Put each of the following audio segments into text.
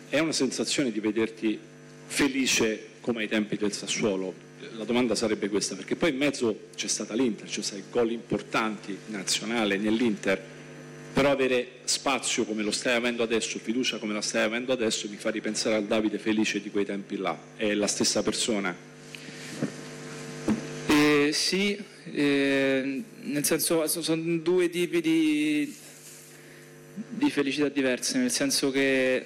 è una sensazione di vederti felice come ai tempi del Sassuolo? La domanda sarebbe questa, perché poi in mezzo c'è stata l'Inter, c'è stati gol importanti nazionale nell'Inter, però avere spazio come lo stai avendo adesso, fiducia come la stai avendo adesso, mi fa ripensare al Davide felice di quei tempi là. È la stessa persona? Sì, nel senso sono due tipi di felicità diverse, nel senso che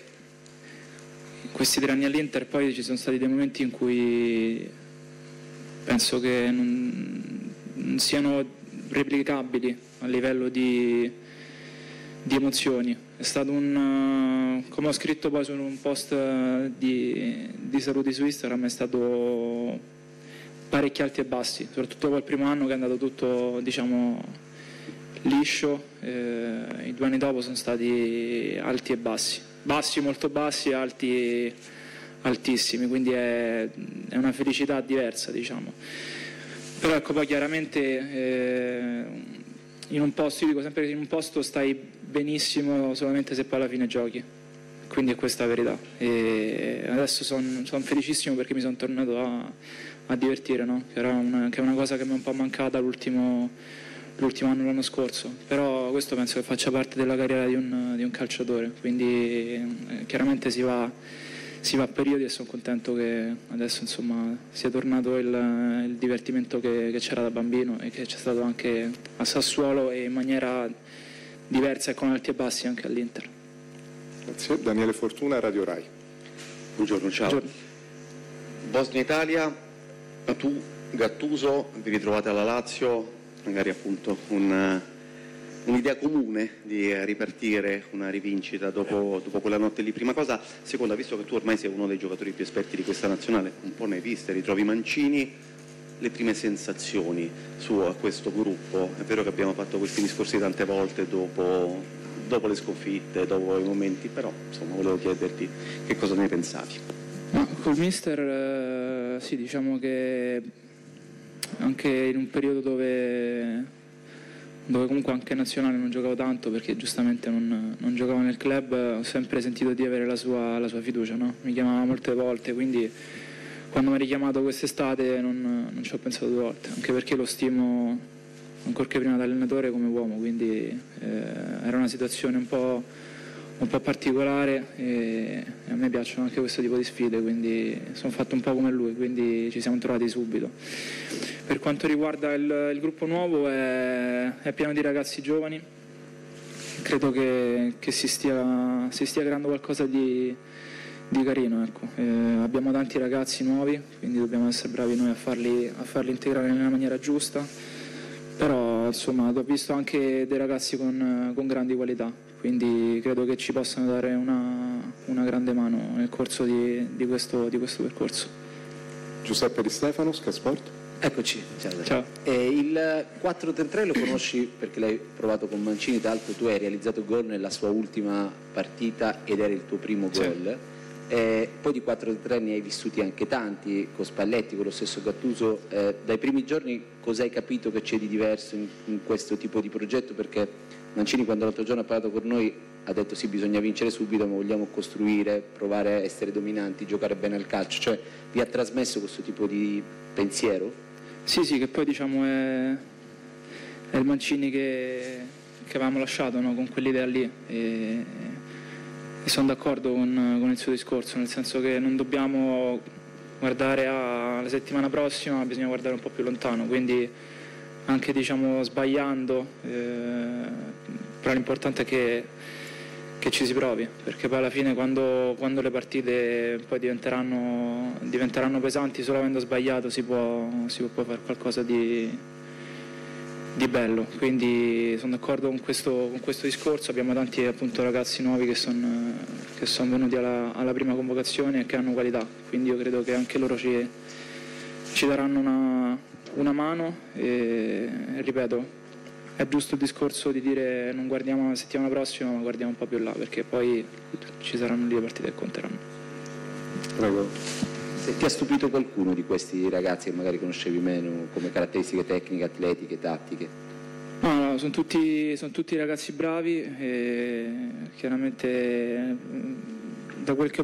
questi 3 anni all'Inter poi ci sono stati dei momenti in cui penso che non siano replicabili a livello di emozioni. È stato come ho scritto poi su un post di saluti su Instagram, è stato parecchi alti e bassi, soprattutto quel primo anno che è andato tutto, diciamo, liscio. I 2 anni dopo sono stati alti e bassi, bassi molto bassi, alti altissimi, quindi è una felicità diversa, diciamo. Però ecco, poi chiaramente in un posto, io dico sempre che in un posto stai benissimo solamente se poi alla fine giochi, quindi è questa la verità. E adesso sono felicissimo perché mi sono tornato a divertire, no? Che è una cosa che mi è un po' mancata l'ultimo anno, l'anno scorso, però questo penso che faccia parte della carriera di un calciatore, quindi chiaramente si va a periodi, e sono contento che adesso, insomma, sia tornato il divertimento che c'era da bambino e che c'è stato anche a Sassuolo e in maniera diversa e con alti e bassi anche all'Inter. Grazie. Daniele Fortuna, Radio Rai. Buongiorno, ciao. Buongiorno. Bosnia-Italia, tu, Gattuso, vi ritrovate alla Lazio, magari appunto un'idea comune di ripartire una rivincita dopo quella notte lì. Prima cosa. Seconda, visto che tu ormai sei uno dei giocatori più esperti di questa nazionale, un po' ne hai viste, ritrovi Mancini, le prime sensazioni su questo gruppo? È vero che abbiamo fatto questi discorsi tante volte dopo le sconfitte, dopo i momenti, però insomma volevo chiederti che cosa ne pensavi. No, col mister sì, diciamo che anche in un periodo dove comunque anche nazionale non giocavo tanto, perché giustamente non giocavo nel club, ho sempre sentito di avere la sua fiducia, no? Mi chiamava molte volte, quindi quando mi ha richiamato quest'estate non ci ho pensato 2 volte, anche perché lo stimo ancora che prima da allenatore come uomo, quindi era una situazione un po' particolare e a me piacciono anche questo tipo di sfide, quindi sono fatto un po' come lui, quindi ci siamo trovati subito. Per quanto riguarda il gruppo nuovo, è pieno di ragazzi giovani, credo che si stia creando qualcosa di carino, ecco. Abbiamo tanti ragazzi nuovi, quindi dobbiamo essere bravi noi a farli integrare nella maniera giusta, però insomma ho visto anche dei ragazzi con grandi qualità, quindi credo che ci possano dare una grande mano nel corso di questo percorso. Giuseppe Di Stefano, Sky Sport. Eccoci, Ciao. Il 4-3-3 lo conosci perché l'hai provato con Mancini, tra l'altro tu hai realizzato gol nella sua ultima partita ed era il tuo primo gol. Poi di 4-3 ne hai vissuti anche tanti, con Spalletti, con lo stesso Gattuso. Dai primi giorni cosa hai capito che c'è di diverso in questo tipo di progetto? Perché Mancini, quando l'altro giorno ha parlato con noi, ha detto sì, bisogna vincere subito, ma vogliamo costruire, provare a essere dominanti, giocare bene al calcio. Cioè vi ha trasmesso questo tipo di pensiero? Sì, che poi diciamo è il Mancini che avevamo lasciato, no? Con quell'idea lì, e sono d'accordo con il suo discorso, nel senso che non dobbiamo guardare alla settimana prossima, ma bisogna guardare un po' più lontano, quindi anche diciamo sbagliando, però l'importante è che ci si provi, perché poi alla fine quando le partite poi diventeranno pesanti, solo avendo sbagliato si può fare qualcosa di bello, quindi sono d'accordo con questo discorso. Abbiamo tanti appunto ragazzi nuovi che sono venuti alla prima convocazione e che hanno qualità, quindi io credo che anche loro ci daranno una mano e ripeto, è giusto il discorso di dire non guardiamo la settimana prossima ma guardiamo un po' più là, perché poi ci saranno lì le partite che conteranno. Prego. Se ti ha stupito qualcuno di questi ragazzi che magari conoscevi meno, come caratteristiche tecniche, atletiche, tattiche? No, sono tutti ragazzi bravi e chiaramente da quel che